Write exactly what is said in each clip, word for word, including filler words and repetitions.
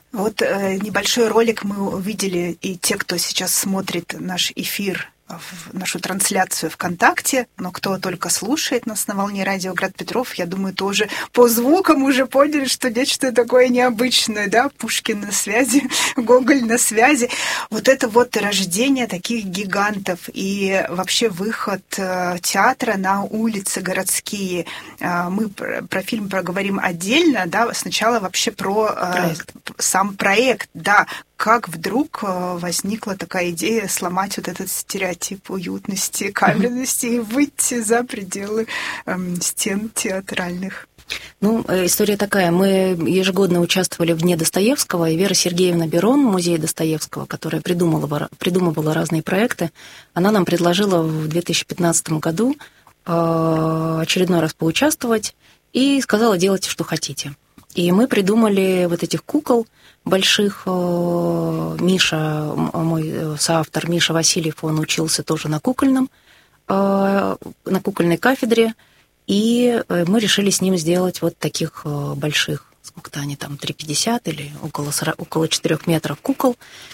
Вот э, небольшой ролик мы увидели, и те, кто сейчас смотрит наш эфир, в нашу трансляцию ВКонтакте, но кто только слушает нас на волне радио Град Петров, я думаю, тоже по звукам уже поняли, что нечто такое необычное, да, Пушкин на связи, Гоголь на связи. Вот это вот рождение таких гигантов и вообще выход театра на улицы городские. Мы про фильм проговорим отдельно, да, сначала вообще про проект. Сам проект, да, как вдруг возникла такая идея сломать вот этот стереотип уютности, каменности и выйти за пределы эм, стен театральных? Ну, история такая. Мы ежегодно участвовали в Дне Достоевского, и Вера Сергеевна Берон, музей Достоевского, которая придумывала, придумывала разные проекты, она нам предложила в две тысячи пятнадцатом году очередной раз поучаствовать и сказала: делайте, что хотите. И мы придумали вот этих кукол больших. Миша, мой соавтор Миша Васильев, он учился тоже на кукольном, на кукольной кафедре, и мы решили с ним сделать вот таких больших, сколько-то они там, три пятьдесят или около, около четырёх метров кукол.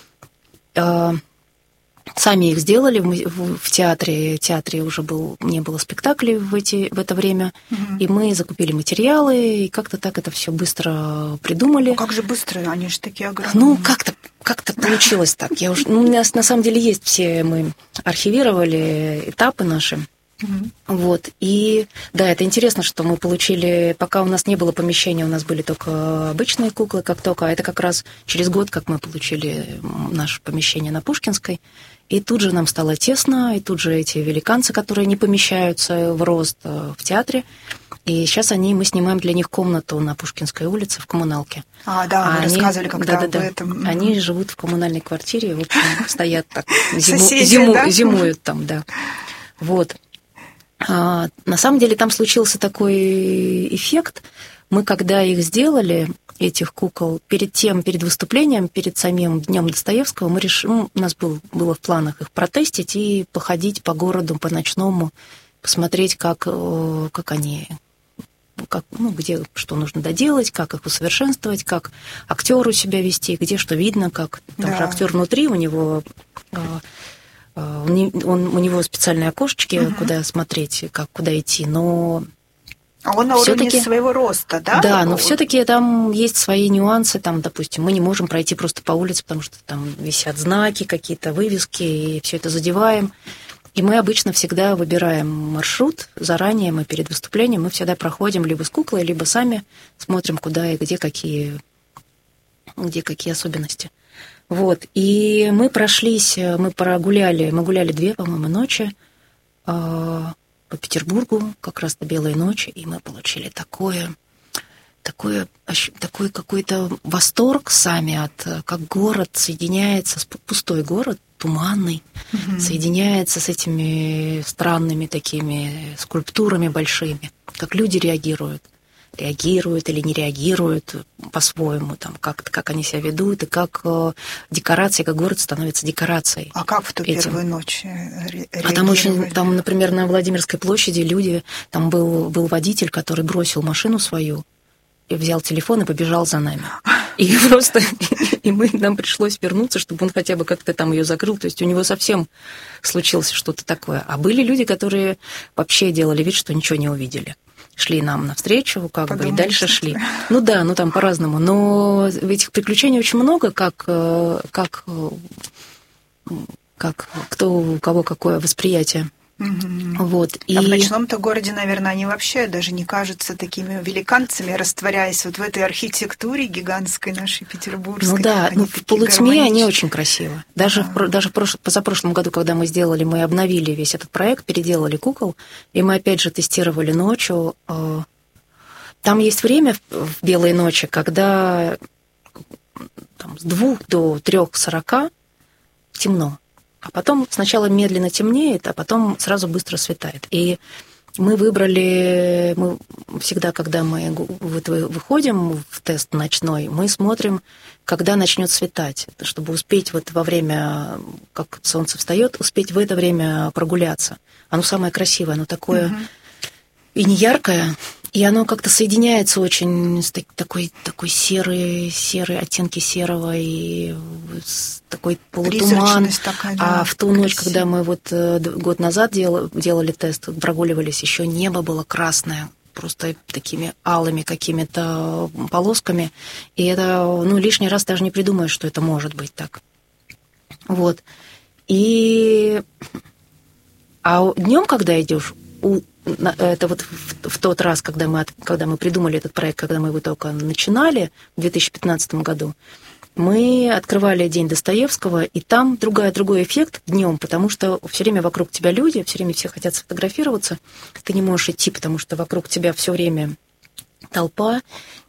Сами их сделали в, в театре. В театре уже был, не было спектаклей в, эти, в это время. Угу. И мы закупили материалы, и как-то так это все быстро придумали. Ну, как же быстро? Они же такие огромные. Ну, как-то, как-то получилось так. Я уж, ну, у нас на самом деле есть все, мы архивировали этапы наши. Угу. Вот. И да, это интересно, что мы получили, пока у нас не было помещения, у нас были только обычные куклы, как только, а это как раз через год, как мы получили наше помещение на Пушкинской. И тут же нам стало тесно, и тут же эти великанцы, которые не помещаются в рост в театре, и сейчас они, мы снимаем для них комнату на Пушкинской улице в коммуналке. А, да, вы они, рассказывали когда да, да, об да. этом. Они живут в коммунальной квартире, в общем, стоят так, зиму, Соседи, зиму, да? зимуют там, да. Вот. А, на самом деле там случился такой эффект. Мы, когда их сделали, этих кукол, перед тем, перед выступлением, перед самим Днем Достоевского, мы решили, у нас был, было в планах их протестить и походить по городу, по ночному, посмотреть, как, как они, как, ну, где что нужно доделать, как их усовершенствовать, как актеру себя вести, где что видно, как там да. же актер внутри, у него... Он, он, у него специальные окошечки, угу. куда смотреть, как, куда идти, но... А он на уровне своего роста, да? Да, но все-таки там есть свои нюансы. Там, допустим, мы не можем пройти просто по улице, потому что там висят знаки, какие-то вывески, и все это задеваем. И мы обычно всегда выбираем маршрут заранее, мы перед выступлением, мы всегда проходим либо с куклой, либо сами смотрим, куда и где какие, где какие особенности. Вот, и мы прошлись, мы прогуляли, мы гуляли две, по-моему, ночи по Петербургу, как раз до белой ночи, и мы получили такое, такое, такой какой-то восторг сами от, как город соединяется, пустой город, туманный, mm-hmm. соединяется с этими странными такими скульптурами большими, как люди реагируют. реагируют или не реагируют по-своему, там, как, как они себя ведут, и как э, декорация, как город становится декорацией. А как в ту этим. первую ночь реагировали? А там очень, там, например, на Владимирской площади люди, там был, был водитель, который бросил машину свою, и взял телефон и побежал за нами. И просто, и мы, нам пришлось вернуться, чтобы он хотя бы как-то там ее закрыл, то есть у него совсем случилось что-то такое. А были люди, которые вообще делали вид, что ничего не увидели. Шли нам навстречу, как Подумали, бы, и дальше шли. Ну да, ну там по-разному. Но этих приключений очень много, как, как, как кто, у кого какое восприятие. Угу. Вот. А и... в ночном-то городе, наверное, они вообще даже не кажутся такими великанцами, растворяясь вот в этой архитектуре гигантской нашей петербургской. Ну да, ну, в полутьме они очень красивы. Даже, а. в, даже в прош... позапрошлом году, когда мы сделали, мы обновили весь этот проект, переделали кукол, и мы опять же тестировали ночью. Там есть время в белые ночи, когда там, с двух до трех сорока темно. А потом сначала медленно темнеет, а потом сразу быстро светает. И мы выбрали, мы всегда, когда мы выходим в тест ночной, мы смотрим, когда начнет светать, чтобы успеть вот во время, как солнце встает, успеть в это время прогуляться. Оно самое красивое, оно такое угу. и не яркое, И оно как-то соединяется очень с такой, такой серой, серой, оттенки серого и с такой полутуман. Такая, да, а в ту ночь, когда мы вот год назад дел, делали тест, прогуливались, еще небо было красное, просто такими алыми какими-то полосками. И это, ну, лишний раз даже не придумаешь, что это может быть так. Вот. И... А днем, когда идешь, у... это вот в, в тот раз, когда мы, когда мы придумали этот проект, когда мы его только начинали в две тысячи пятнадцатом году, мы открывали День Достоевского, и там другой, другой эффект днем, потому что все время вокруг тебя люди, все время все хотят сфотографироваться, ты не можешь идти, потому что вокруг тебя все время толпа,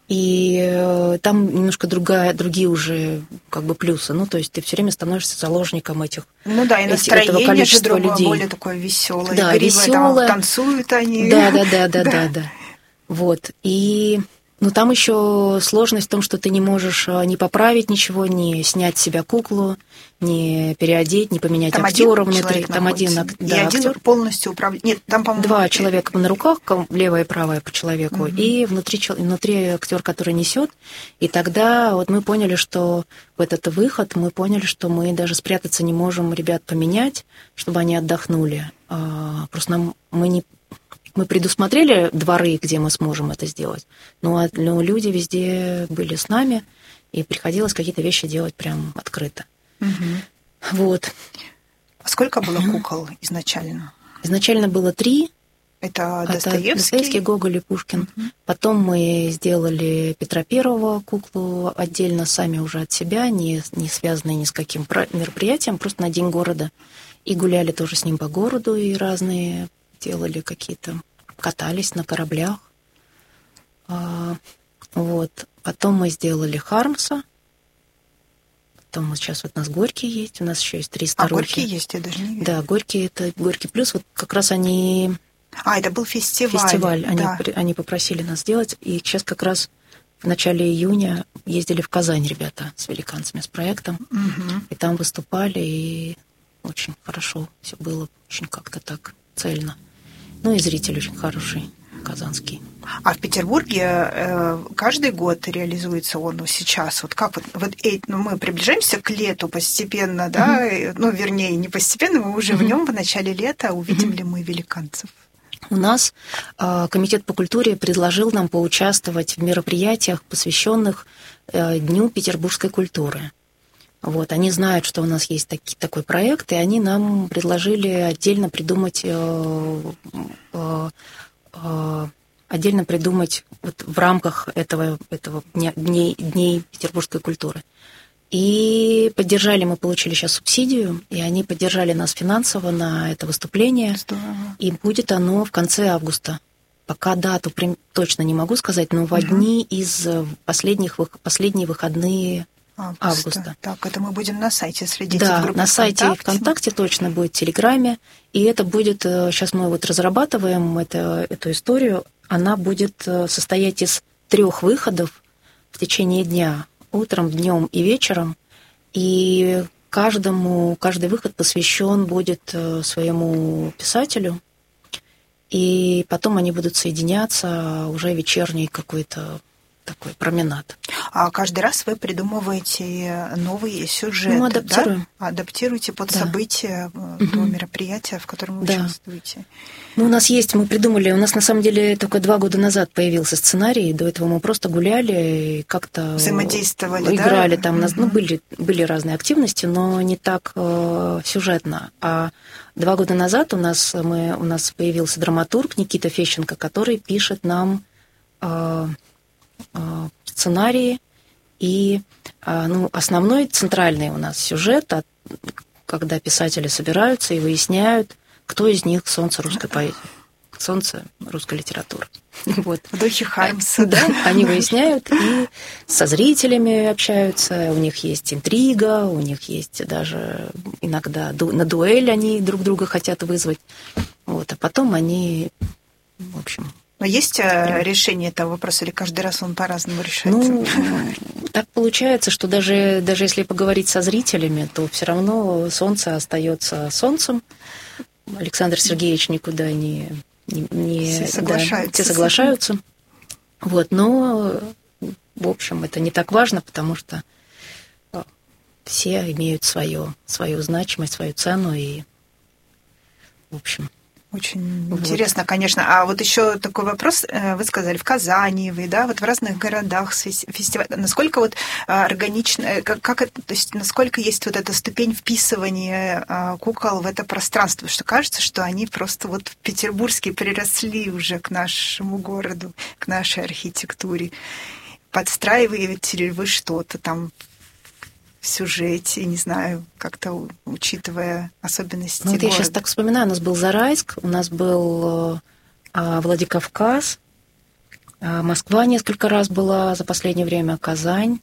и там немножко другая, другие уже как бы плюсы. Ну, то есть ты все время становишься заложником этих, ну да, и настроение этого количества же другое, людей. Более такое веселое, да, игривое, веселое. Там танцуют они. Да, да, да, да, да, да. Вот. И ну, там еще сложность в том, что ты не можешь ни поправить ничего, ни снять с себя куклу, ни переодеть, ни поменять там актера один внутри. Там один, да, и один актер полностью управляет. Нет, там, по-моему, два человека на руках, левая и правая по человеку, угу. и внутри, внутри актер, который несет. И тогда вот мы поняли, что в этот выход мы поняли, что мы даже спрятаться не можем, ребят поменять, чтобы они отдохнули. Просто нам мы не Мы предусмотрели дворы, где мы сможем это сделать, но, но люди везде были с нами, и приходилось какие-то вещи делать прям открыто. Угу. Вот. А сколько было кукол изначально? Изначально было три. Это Достоевский? Это Достоевский, Гоголь и Пушкин. Угу. Потом мы сделали Петра Первого куклу отдельно, сами уже от себя, не, не связанные ни с каким мероприятием, просто на День города. И гуляли тоже с ним по городу, и разные... делали какие-то, катались на кораблях. А, вот. Потом мы сделали Хармса. Потом вот сейчас вот у нас Горький есть, у нас еще есть три старухи. А Горький есть, я даже не видела. Да, Горький, это Горький плюс. Вот как раз они... А, это был фестиваль. Фестиваль. Они, да. они попросили нас сделать. И сейчас как раз в начале июня ездили в Казань ребята с великанцами, с проектом. Угу. И там выступали, и очень хорошо все было, очень как-то так цельно. Ну и зритель очень хороший, казанский. А в Петербурге э, каждый год реализуется он, ну, сейчас? Вот как вот, вот э, ну, мы приближаемся к лету постепенно, да? Mm-hmm. Ну, вернее, не постепенно, мы уже mm-hmm. в нем в начале лета. Увидим mm-hmm. ли мы великанцев? У нас э, Комитет по культуре предложил нам поучаствовать в мероприятиях, посвященных э, Дню петербургской культуры. Вот, они знают, что у нас есть таки, такой проект, и они нам предложили отдельно придумать, э, э, э, отдельно придумать вот в рамках этого, этого дня, дней, дней петербургской культуры. И поддержали, мы получили сейчас субсидию, и они поддержали нас финансово на это выступление. Здорово. И будет оно в конце августа. Пока дату точно не могу сказать, но в одни угу. из последних, последние выходные Августа. августа. Так, это мы будем на сайте следить. Да, в группе на сайте ВКонтакте. ВКонтакте точно будет, в Телеграме. И это будет, сейчас мы вот разрабатываем это, эту историю, она будет состоять из трех выходов в течение дня, утром, днем и вечером. И каждому, каждый выход посвящен будет своему писателю. И потом они будут соединяться, уже вечерний какой-то такой променад. А каждый раз вы придумываете новый сюжет, ну, адаптируем. Да? Адаптируете под да. события угу. того мероприятия, в котором вы да. участвуете. Ну, у нас есть, мы придумали, у нас на самом деле только два года назад появился сценарий, до этого мы просто гуляли и как-то взаимодействовали, играли да? там, у нас, угу. ну, были, были разные активности, но не так э, сюжетно. А два года назад у нас, мы, у нас появился драматург Никита Фещенко, который пишет нам э, сценарии, и ну, основной центральный у нас сюжет, когда писатели собираются и выясняют, кто из них солнце русской поэзии, солнце русской литературы. Вот. В духе Хармса. Да, они выясняют и со зрителями общаются, у них есть интрига, у них есть даже иногда на дуэль они друг друга хотят вызвать. Вот, а потом они, в общем... Но есть решение этого вопроса, или каждый раз он по-разному решается? Ну, так получается, что даже, даже если поговорить со зрителями, то все равно солнце остается солнцем. Александр Сергеевич никуда не... не, не все соглашаются. Да, все соглашаются. Вот, но, в общем, это не так важно, потому что все имеют свою, свою значимость, свою цену, и, в общем... Очень вот. Интересно, конечно. А вот еще такой вопрос. Вы сказали, в Казани вы, да, вот в разных городах фестиваль. Насколько вот органично, как, как это, то есть насколько есть вот эта ступень вписывания кукол в это пространство? Потому что кажется, что они просто вот в Петербурге приросли уже к нашему городу, к нашей архитектуре. Подстраиваете ли вы что-то там в сюжете, не знаю, как-то учитывая особенности ну, вот города? Я сейчас так вспоминаю, у нас был Зарайск, у нас был а, Владикавказ, а, Москва несколько раз была за последнее время, Казань,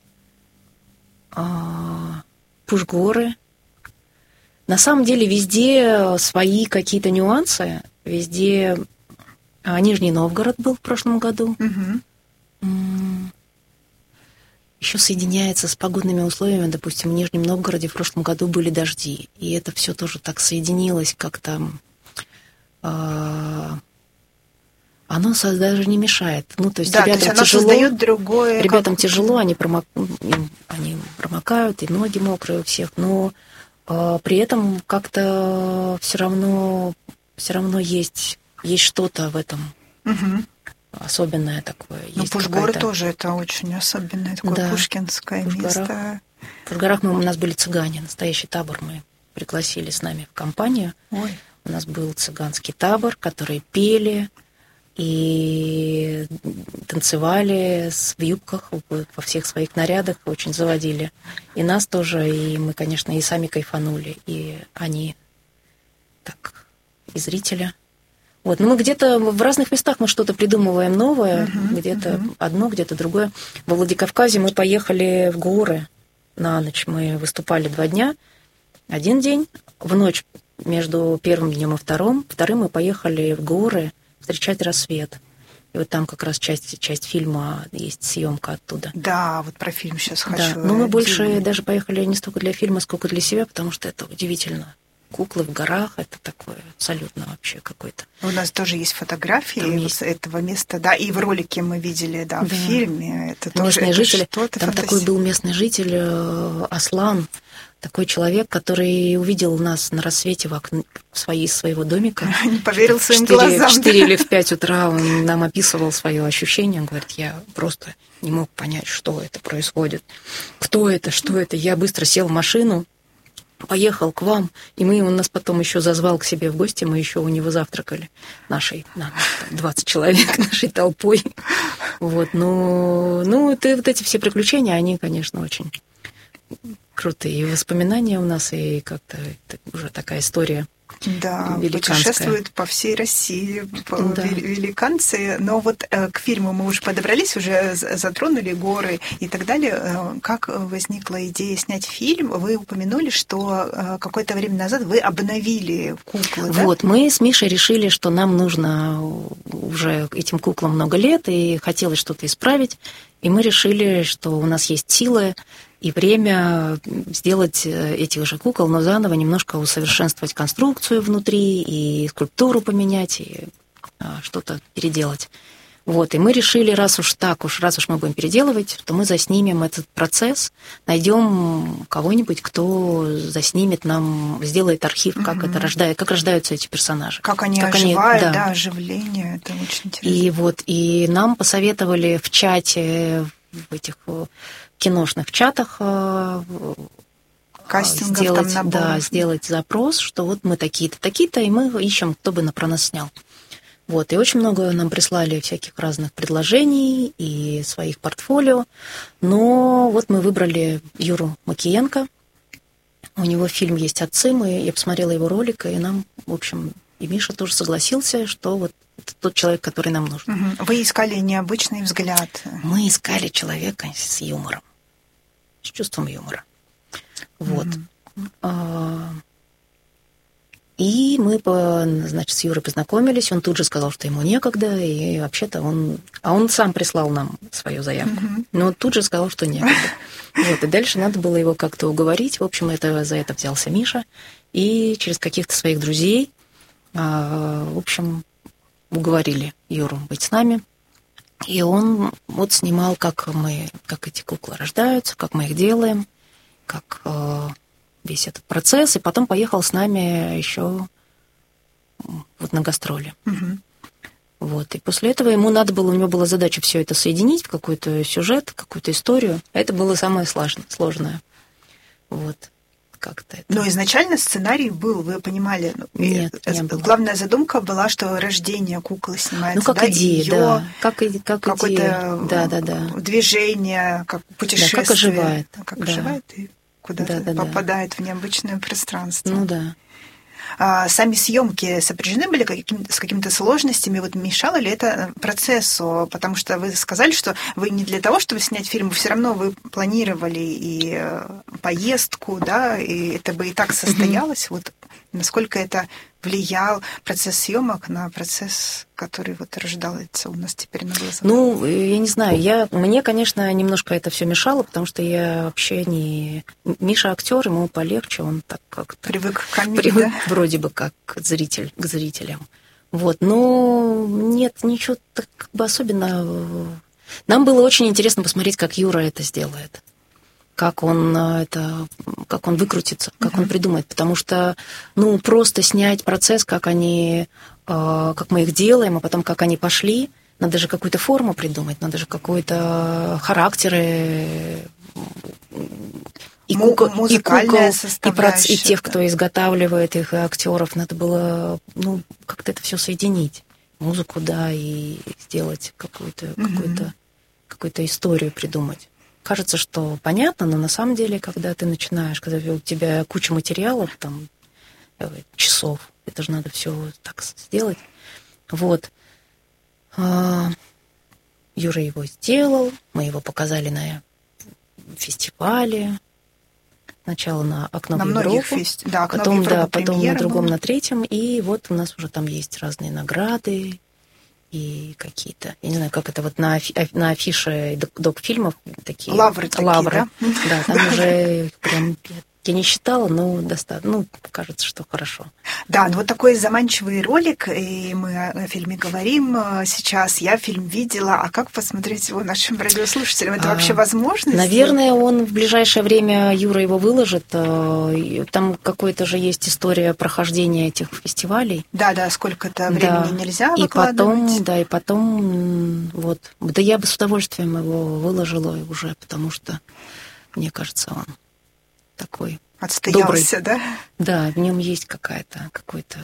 а, Пушгоры. На самом деле везде свои какие-то нюансы, везде... А, Нижний Новгород был в прошлом году. Угу. Еще соединяется с погодными условиями. Допустим, в Нижнем Новгороде в прошлом году были дожди, и это все тоже так соединилось как-то. Э, оно даже не мешает. Ну, то есть да, ребятам то есть оно тяжело. создает другое. Ребятам как... тяжело, они, промок... они промокают, и ноги мокрые у всех, но э, при этом как-то все равно, все равно есть, есть что-то в этом. Угу. Особенное такое. Ну, Пушгоры тоже это очень особенное, такое да. пушкинское в место. В Пушгорах мы, у нас были цыгане, настоящий табор мы пригласили с нами в компанию. Ой. У нас был цыганский табор, которые пели и танцевали в юбках, во всех своих нарядах, очень заводили. И нас тоже, и мы, конечно, и сами кайфанули, и они так, и зрители. Вот, но мы где-то в разных местах мы что-то придумываем новое, uh-huh, где-то uh-huh. одно, где-то другое. Во Владикавказе мы поехали в горы на ночь. Мы выступали два дня, один день. В ночь между первым днем и вторым, вторым мы поехали в горы встречать рассвет. И вот там как раз часть, часть фильма есть, съемка оттуда. Да, вот про фильм сейчас хочу. Да, но мы больше даже поехали не столько для фильма, сколько для себя, потому что это удивительно. Куклы в горах, это такое абсолютно вообще какой-то. У нас тоже есть фотографии есть... этого места, да, и в ролике мы видели, да, да. в фильме. Это местные тоже это жители. Что-то там фантаси... такой был местный житель Аслан, такой человек, который увидел нас на рассвете в окне своей, своего домика. Не поверил своим четыре, глазам. В четыре или в пять утра он нам описывал свое ощущение. Он говорит, я просто не мог понять, что это происходит. Кто это, что это. Я быстро сел в машину, поехал к вам, и мы, он нас потом еще зазвал к себе в гости, мы еще у него завтракали нашей, на, двадцать человек, нашей толпой. Вот, ну, ну это, вот эти все приключения, они, конечно, очень крутые. И воспоминания у нас, и как-то уже такая история. Да, путешествуют по всей России да. великанцы. Но вот э, к фильму мы уже подобрались, уже затронули горы и так далее. Как возникла идея снять фильм? Вы упомянули, что э, какое-то время назад вы обновили куклы, да? Вот, мы с Мишей решили, что нам нужно уже этим куклам много лет, и хотелось что-то исправить. И мы решили, что у нас есть силы и время сделать этих же кукол, но заново немножко усовершенствовать конструкцию внутри, и скульптуру поменять, и что-то переделать. Вот, и мы решили, раз уж так уж, раз уж мы будем переделывать, то мы заснимем этот процесс, найдем кого-нибудь, кто заснимет нам, сделает архив, как mm-hmm. это рождает, как рождаются эти персонажи. Как они как оживают, они, да. да, оживление, это очень интересно. И вот, и нам посоветовали в чате, в этих киношных чатах Кастингов, сделать, там, да, сделать запрос, что вот мы такие-то, такие-то, и мы ищем, кто бы про нас снял. Вот, и очень много нам прислали всяких разных предложений и своих портфолио, но вот мы выбрали Юру Макиенко, у него фильм есть «Отцы», мы, я посмотрела его ролик, и нам, в общем, и Миша тоже согласился, что вот это тот человек, который нам нужен. Вы искали необычный взгляд. Мы искали человека с юмором, с чувством юмора. Вот. Mm-hmm. И мы, значит, с Юрой познакомились, он тут же сказал, что ему некогда, и вообще-то он... А он сам прислал нам свою заявку, mm-hmm. но тут же сказал, что некогда. Вот, и дальше надо было его как-то уговорить. В общем, это, за это взялся Миша, и через каких-то своих друзей, в общем, уговорили Юру быть с нами. И он вот снимал, как мы, как эти куклы рождаются, как мы их делаем, как э, весь этот процесс, и потом поехал с нами еще вот на гастроли. Угу. Вот. И после этого ему надо было, у него была задача все это соединить в какой-то сюжет, какую-то историю. А это было самое сложное. сложное. Вот. Как-то это... Но изначально сценарий был, вы понимали? Нет, и, не было. Главная задумка была, что рождение куклы снимается. Ну, как да, идея, её да. Как, как какое-то идея. Да, да, да. движение, как путешествие. Да, как оживает. Как да. оживает и куда-то да, да, попадает да. в необычное пространство. Ну да. А сами съемки сопряжены были каким- с какими-то сложностями? Вот мешало ли это процессу? Потому что вы сказали, что вы не для того, чтобы снять фильм, все равно вы планировали и поездку, да, и это бы и так состоялось. Mm-hmm. Вот насколько это влиял процесс съемок на процесс, который вот рождался у нас теперь на глазах? Ну, я не знаю, я, мне, конечно, немножко это все мешало, потому что я вообще не... Миша актер, ему полегче, он так как-то... Привык к камере, привык, да? Вроде бы как зритель, к зрителям. Вот, но нет, ничего так как бы особенно... Нам было очень интересно посмотреть, как Юра это сделает. Как он это, как он выкрутится, как uh-huh. он придумает, потому что, ну, просто снять процесс, как они, как мы их делаем, а потом как они пошли, надо же какую-то форму придумать, надо же какой-то характеры и кукол, и, кукол, и, проц, и тех, кто изготавливает их, и актеров, надо было, ну, как-то это все соединить, музыку, да, и сделать какую-то, uh-huh. какую-то, какую-то историю придумать. Кажется, что понятно, но на самом деле, когда ты начинаешь, когда у тебя куча материалов, там, часов, это же надо все так сделать. Вот. Юра его сделал, мы его показали на фестивале. Сначала на «Окно на в Европу», фести... да, потом, в да, потом на другом, было. на третьем, и вот у нас уже там есть разные награды, и какие-то, я не знаю, как это вот на, афи, на афише док-фильмов такие. Лавры такие, лавры. да? Да, там уже прям, я не считала, но достаточно, ну, кажется, что хорошо. Да, ну вот такой заманчивый ролик, и мы о фильме говорим сейчас. Я фильм видела, а как посмотреть его нашим радиослушателям? Это а, вообще возможно? Наверное, он в ближайшее время, Юра его выложит. Там какая-то же есть история прохождения этих фестивалей. Да, да, сколько-то времени да. нельзя и выкладывать. Потом, да, и потом, вот, да я бы с удовольствием его выложила уже, потому что, мне кажется, он такой отстоялся, добрый. Да? Да, в нем есть какая-то, какой-то...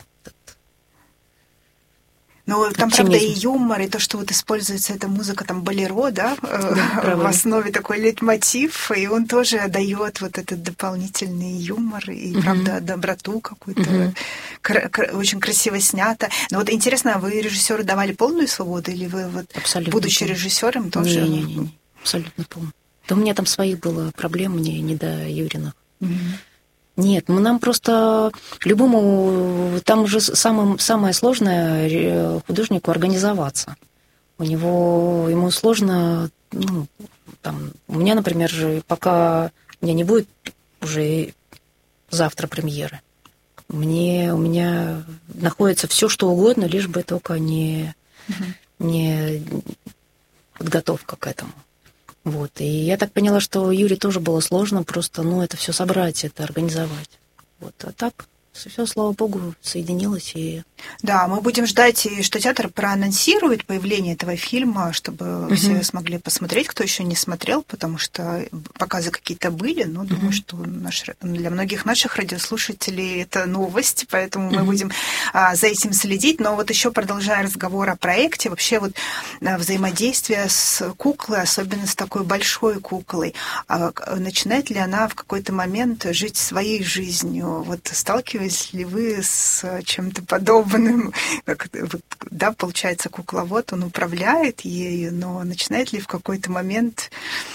Ну, там, правда, и юмор, и то, что вот используется эта музыка, там, болеро, да, да в основе такой лейтмотив, и он тоже дает вот этот дополнительный юмор и, mm-hmm. правда, доброту какую-то. Mm-hmm. Кр- кр- очень красиво снято. Но вот интересно, вы режиссеру давали полную свободу, или вы, вот, абсолютно будучи полный. Режиссером, тоже... Не-не-не, абсолютно полно. Да у меня там своих было проблем, мне не до Юриных. Mm-hmm. Нет, мы нам просто любому, там уже самым, самое сложное художнику организоваться. У него, ему сложно, ну, там, у меня, например, же, пока у меня не будет уже завтра премьеры, мне, у меня находится все, что угодно, лишь бы только не, угу. не подготовка к этому. Вот. И я так поняла, что Юре тоже было сложно просто, ну, это все собрать, это организовать. Вот. А так все, слава богу, соединилось. И... Да, мы будем ждать, что театр проанонсирует появление этого фильма, чтобы uh-huh. все смогли посмотреть, кто еще не смотрел, потому что показы какие-то были, но uh-huh. думаю, что наш, для многих наших радиослушателей это новость, поэтому uh-huh. мы будем а, за этим следить. Но вот еще продолжая разговор о проекте, вообще вот а, взаимодействие с куклой, особенно с такой большой куклой, а, начинает ли она в какой-то момент жить своей жизнью? Вот сталкиваясь ли вы с чем-то подобным? Как, да, получается, кукловод, он управляет ею, но начинает ли в какой-то момент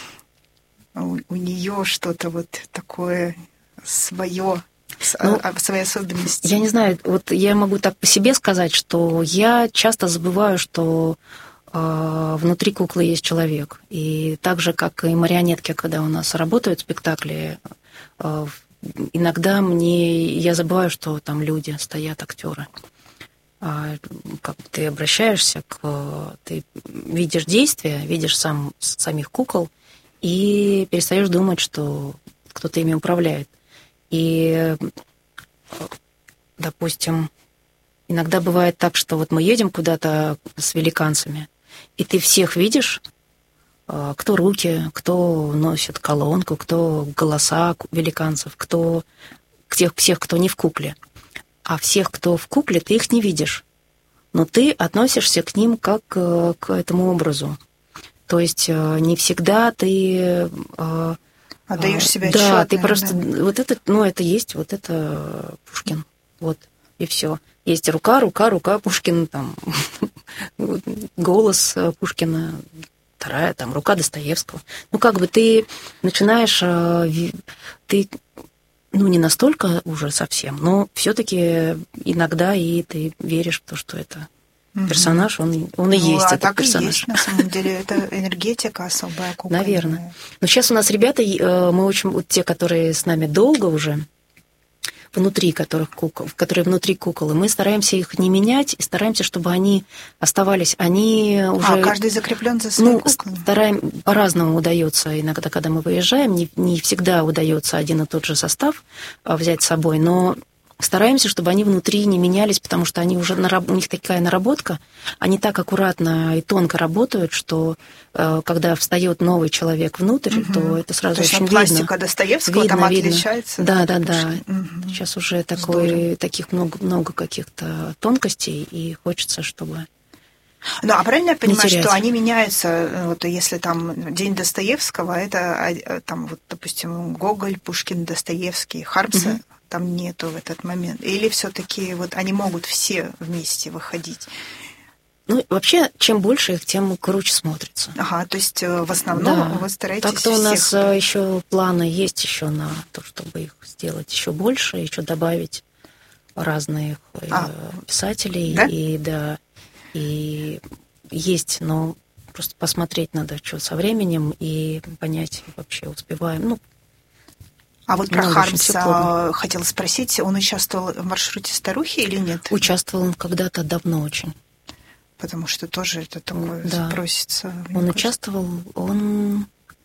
у, у нее что-то вот такое свое, ну, свои особенности? Я не знаю, вот я могу так по себе сказать, что я часто забываю, что э, внутри куклы есть человек. И так же, как и марионетки, когда у нас работают в спектакле, э, иногда мне, я забываю, что там люди стоят, актеры. как ты обращаешься к... Ты видишь действия, видишь сам, самих кукол и перестаешь думать, что кто-то ими управляет. И, допустим, иногда бывает так, что вот мы едем куда-то с великанцами, и ты всех видишь, кто руки, кто носит колонку, кто голоса великанцев, кто тех, всех, кто не в кукле. А всех, кто в кукле, ты их не видишь. Но ты относишься к ним как к этому образу. То есть не всегда ты... Отдаешь себе да, отчет. ты просто... Да. Вот это, ну, это есть, вот это Пушкин. Вот, и все. Есть рука, рука, рука Пушкина, там, голос Пушкина, вторая, там, рука Достоевского. Ну, как бы ты начинаешь... Ты... Ну, не настолько уже совсем, но все-таки иногда и ты веришь в то, что это персонаж, он, он и ну, есть а этот так персонаж. И есть, на самом деле, это энергетика особая. Кукольная. Наверное. Но сейчас у нас ребята, мы очень, вот те, которые с нами долго уже, внутри которых кукол, которые внутри кукол, и мы стараемся их не менять, и стараемся, чтобы они оставались, они уже... А, каждый закреплен за своей ну, куклой? Стараем, по-разному удается. Иногда, когда мы выезжаем, не, не всегда удается один и тот же состав взять с собой, но стараемся, чтобы они внутри не менялись, потому что они уже, у них такая наработка, они так аккуратно и тонко работают, что когда встает новый человек внутрь, угу. то это сразу то есть очень пластика видно. Достоевского видно, там видно. Отличается? Да, да, да. Угу. Сейчас уже такой, таких много, много каких-то тонкостей, и хочется, чтобы... Ну, а правильно я понимаю, что они меняются, вот если там День Достоевского, это там, вот, допустим, Гоголь, Пушкин, Достоевский, Хармса, угу. там нету в этот момент? Или все-таки вот они могут все вместе выходить? Ну, вообще, чем больше их, тем круче смотрится. Ага, то есть в основном да. вы стараетесь Так-то у всех... нас еще планы есть еще на то, чтобы их сделать еще больше, еще добавить разных а, писателей. Да? И, да, и есть, но просто посмотреть надо, что со временем, и понять, вообще успеваем. Ну, А вот про Хармса хотела спросить, он участвовал в маршруте старухи или нет? Участвовал он когда-то давно очень. Потому что тоже это такое да. запросится. Он участвовал, он...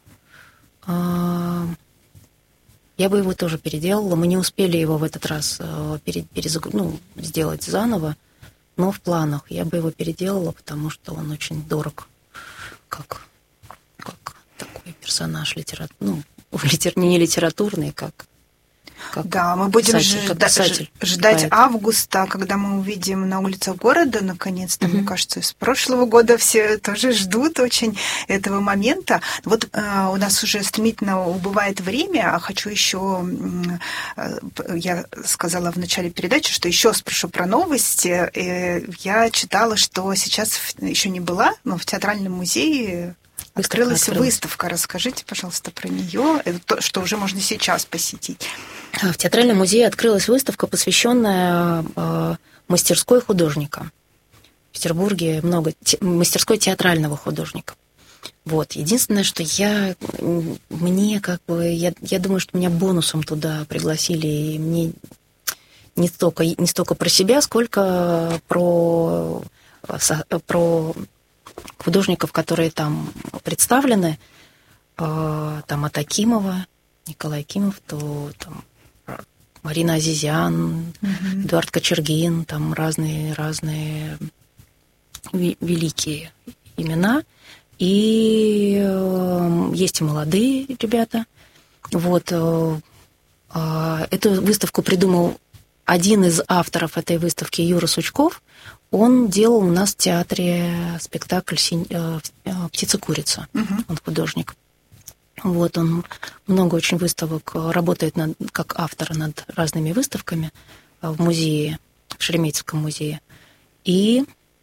А, я бы его тоже переделала. Мы не успели его в этот раз перезаг... ну, сделать заново, но в планах. Я бы его переделала, потому что он очень дорог, как, как такой персонаж литературный. Ну, литер... не литературный, как... Как да, мы будем писатель, жда- писатель, ждать поэт. августа, когда мы увидим на улицах города, наконец-то, угу. мне кажется, с прошлого года все тоже ждут очень этого момента. Вот э, у нас уже стремительно убывает время, а хочу еще, э, я сказала в начале передачи, что еще спрошу про новости. Э, я читала, что сейчас еще не была, но в Театральном музее открылась открылась. выставка. Расскажите, пожалуйста, про нее, это то, что уже можно сейчас посетить. В Театральном музее открылась выставка, посвященная э, мастерской художника. В Петербурге много те, мастерской театрального художника. Вот. Единственное, что я, мне как бы, я, я думаю, что меня бонусом туда пригласили, и мне не столько, не столько про себя, сколько про, про художников, которые там представлены. Э, там от Акимова, Николай Акимов, то там Марина Азизян, mm-hmm. Эдуард Кочергин, там разные, разные великие имена. И э, есть и молодые ребята. Вот. Э, э, эту выставку придумал один из авторов этой выставки, Юра Сучков. Он делал у нас в театре спектакль «Птица-курица». Mm-hmm. Он художник. Вот, он много очень выставок, работает над, как автор над разными выставками в музее, в Шереметьевском музее. И...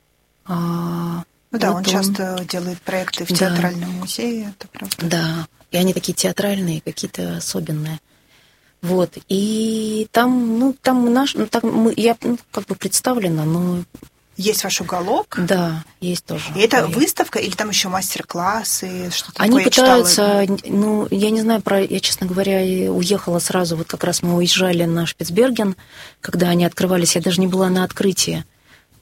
А, ну да, вот он часто делает проекты в да. Театральном музее, это правда. Да, и они такие театральные, какие-то особенные. Вот, и там, ну, там наш, ну, там мы, я ну, как бы представлена, но... Есть ваш уголок? Да, есть тоже. И это выставка или там еще мастер-классы, что-то Они такое? пытаются, ну, я не знаю про, я, честно говоря, уехала сразу, вот как раз мы уезжали на Шпицберген, когда они открывались, я даже не была на открытии.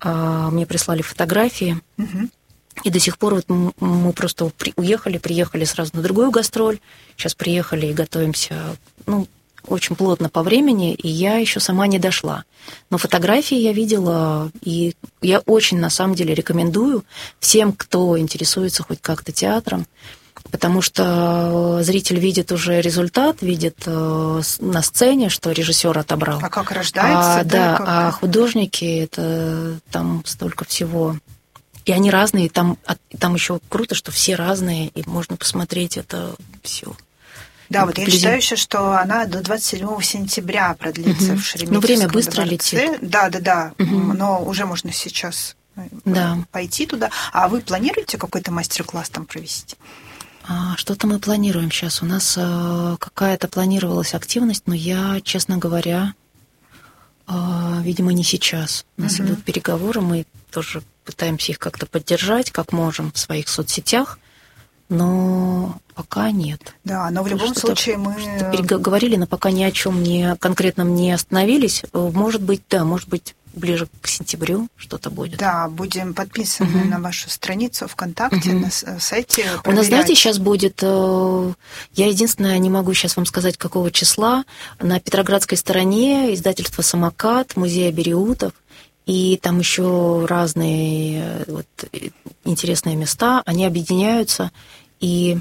мне прислали фотографии. Угу. И до сих пор вот мы просто уехали, приехали сразу на другую гастроль. Сейчас приехали и готовимся, ну, очень плотно по времени, и я еще сама не дошла. Но фотографии я видела, и я очень, на самом деле, рекомендую всем, кто интересуется хоть как-то театром, потому что зритель видит уже результат, видит на сцене, что режиссер отобрал. А как рождается? А, да, да как... а художники, это там столько всего. И они разные, там, там еще круто, что все разные, и можно посмотреть это все. Да, вот я читаю еще, что она до двадцать седьмого сентября продлится, угу. в Шереметьевском. Ну, время быстро дворце. летит. Да, да, да, угу. но уже можно сейчас да. пойти туда. А вы планируете какой-то мастер-класс там провести? А, что-то мы планируем сейчас. У нас а, какая-то планировалась активность, но я, честно говоря, а, видимо, не сейчас. У нас угу. идут переговоры, мы тоже пытаемся их как-то поддержать, как можем в своих соцсетях, но пока нет. Да, но в любом что-то, случае мы... Что-то переговорили, но пока ни о чем не, конкретном не остановились. Может быть, да, может быть, ближе к сентябрю что-то будет. Да, будем подписаны угу. на вашу страницу ВКонтакте, угу. на сайте. Проверять. У нас, знаете, сейчас будет... Я единственное, не могу сейчас вам сказать, какого числа. На Петроградской стороне издательство «Самокат», музей Абериутов, и там еще разные вот, интересные места, они объединяются. И,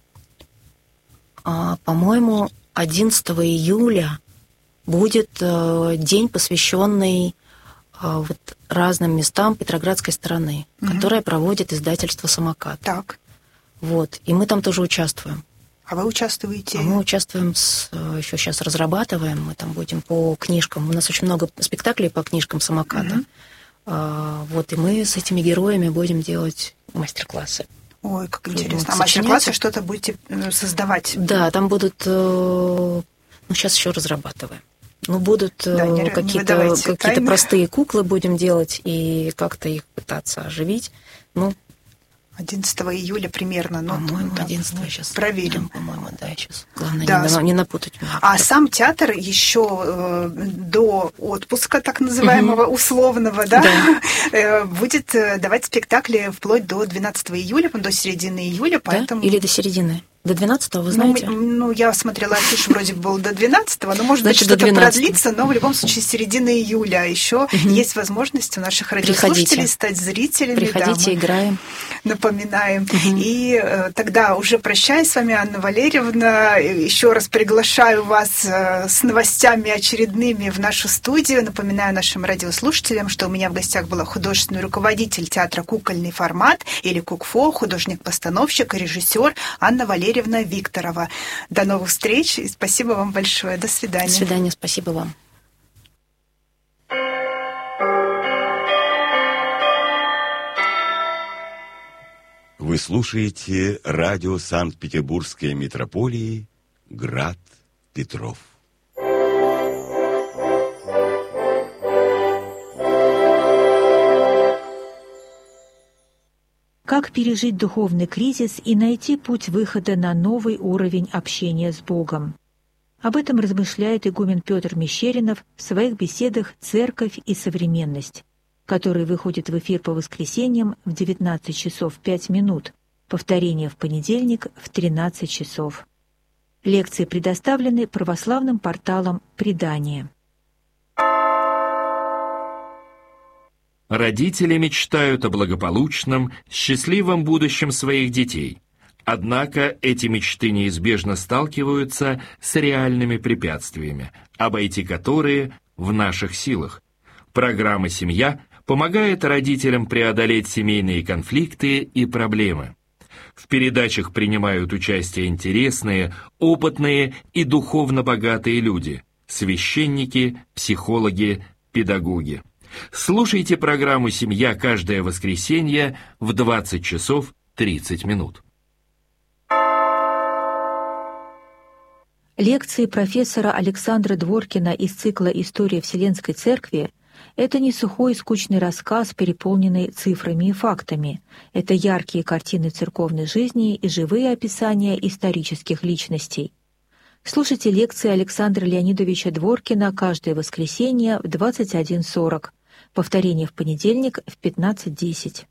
по-моему, одиннадцатого июля будет день, посвященный вот разным местам Петроградской стороны, угу. которое проводит издательство «Самокат». Так. Вот. И мы там тоже участвуем. А вы участвуете? А мы участвуем, с, еще сейчас разрабатываем, мы там будем по книжкам. У нас очень много спектаклей по книжкам «Самоката». Mm-hmm. А, вот, и мы с этими героями будем делать мастер-классы. Ой, как интересно. А мастер-классы что-то будете создавать? Да, там будут... Ну, сейчас еще разрабатываем. Ну, будут да, не, какие-то, не какие-то простые куклы будем делать и как-то их пытаться оживить. Ну, одиннадцатого июля примерно. Ну, по-моему, да, одиннадцатого сейчас. Проверим. Да, по-моему, да, сейчас. Главное, да. не, не напутать меня. А сам театр еще э, до отпуска, так называемого, угу. условного, да, да. э, будет давать спектакли вплоть до двенадцатого июля, до середины июля, поэтому... Да? Или до середины? До двенадцатого, вы знаете? Ну, ну я смотрела афишу, вроде бы было до двенадцатого, но, может Значит, быть, что-то продлится, но в любом случае середина июля. Еще угу. есть возможность у наших радиослушателей Приходите. стать зрителями. Приходите, да, играем. Напоминаем. Угу. И э, тогда уже прощаюсь с вами, Анна Валерьевна. Еще раз приглашаю вас э, с новостями очередными в нашу студию. Напоминаю нашим радиослушателям, что у меня в гостях была художественный руководитель театра «Кукольный формат» или КУКФО, художник-постановщик и режиссер Анна Валерьевна Викторова. До новых встреч и спасибо вам большое. До свидания. До свидания, спасибо вам. Вы слушаете радио Санкт-Петербургской метрополии «Град Петров». Как пережить духовный кризис и найти путь выхода на новый уровень общения с Богом? Об этом размышляет игумен Петр Мещеринов в своих беседах «Церковь и современность», которые выходят в эфир по воскресеньям в девятнадцать часов пять минут, повторение в понедельник в тринадцать часов. Лекции предоставлены православным порталом «Предание». Родители мечтают о благополучном, счастливом будущем своих детей. Однако эти мечты неизбежно сталкиваются с реальными препятствиями, обойти которые в наших силах. Программа «Семья» помогает родителям преодолеть семейные конфликты и проблемы. В передачах принимают участие интересные, опытные и духовно богатые люди – священники, психологи, педагоги. Слушайте программу «Семья» каждое воскресенье в двадцать часов тридцать минут. Лекции профессора Александра Дворкина из цикла «История Вселенской Церкви» — это не сухой и скучный рассказ, переполненный цифрами и фактами. Это яркие картины церковной жизни и живые описания исторических личностей. Слушайте лекции Александра Леонидовича Дворкина каждое воскресенье в двадцать один сорок. Повторение в понедельник в пятнадцать десять.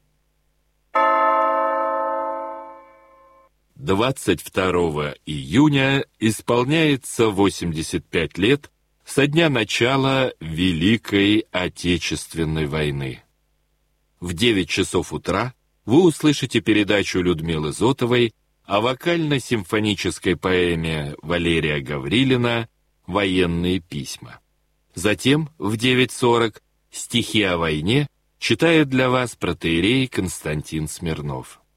двадцать второго июня исполняется восемьдесят пять лет со дня начала Великой Отечественной войны. В девять часов утра вы услышите передачу Людмилы Зотовой о вокально-симфонической поэме Валерия Гаврилина «Военные письма». Затем в девять сорок стихи о войне читает для вас протоиерей Константин Смирнов.